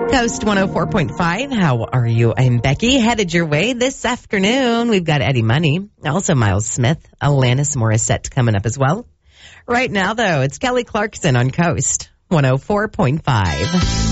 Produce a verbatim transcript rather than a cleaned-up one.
Coast one oh four point five. How are you? I'm Becky. Headed your way this afternoon. We've got Eddie Money, also Miles Smith, Alanis Morissette coming up as well. Right now, though, it's Kelly Clarkson on Coast one oh four point five.